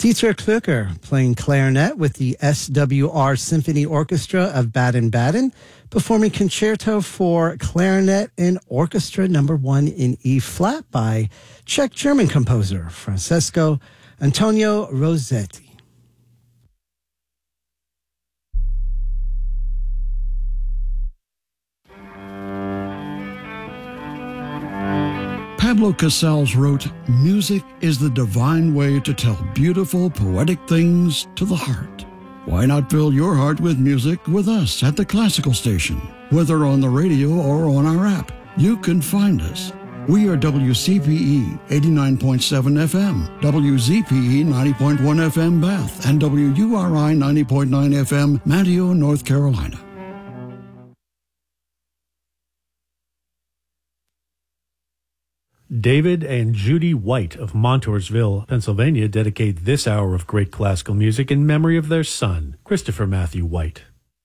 Dietrich Klücker playing clarinet with the SWR Symphony Orchestra of Baden-Baden, performing Concerto for Clarinet and Orchestra No. 1 in E-flat by Czech-German composer Francesco Antonio Rossetti. Pablo Casals wrote, "Music is the divine way to tell beautiful, poetic things to the heart." Why not fill your heart with music with us at the Classical Station? Whether on the radio or on our app, you can find us. We are WCPE 89.7 FM, WZPE 90.1 FM Bath, and WURI 90.9 FM Manteo, North Carolina. David and Judy White of Montoursville, Pennsylvania, dedicate this hour of great classical music in memory of their son, Christopher Matthew White.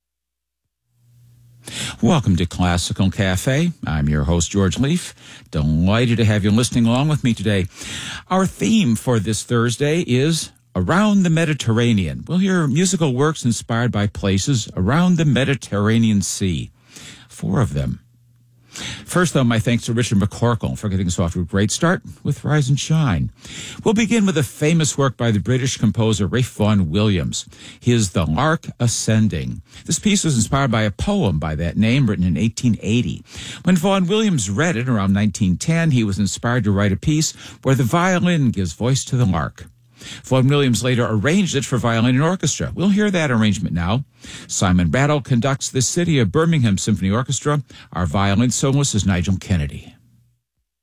Welcome to Classical Cafe. I'm your host, George Leaf. Delighted to have you listening along with me today. Our theme for this Thursday is Around the Mediterranean. We'll hear musical works inspired by places around the Mediterranean Sea. 4 of them. First, though, my thanks to Richard McCorkle for getting us off to a great start with Rise and Shine. We'll begin with a famous work by the British composer Ralph Vaughan Williams. His The Lark Ascending. This piece was inspired by a poem by that name written in 1880. When Vaughan Williams read it around 1910, he was inspired to write a piece where the violin gives voice to the lark. Vaughan Williams later arranged it for violin and orchestra. We'll hear that arrangement now. Simon Rattle conducts the City of Birmingham Symphony Orchestra. Our violin soloist is Nigel Kennedy.